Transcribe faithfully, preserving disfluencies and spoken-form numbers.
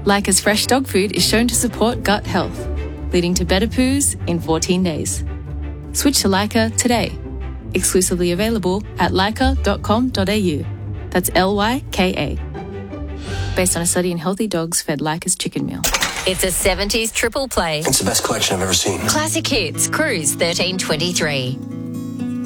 Leica's fresh dog food is shown to support gut health, leading to better poos in fourteen days. Switch to Leica today. Exclusively available at leica dot com dot a u. That's L Y K A. Based on a study in healthy dogs fed Leica's chicken meal. It's a seventies triple play. It's the best collection I've ever seen. Classic hits, Cruise thirteen twenty-three.